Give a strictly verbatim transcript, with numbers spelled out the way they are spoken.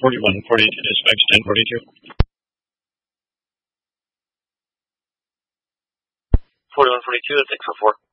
forty-one forty-two, dispatch ten forty-two. forty-one forty-two, six oh four.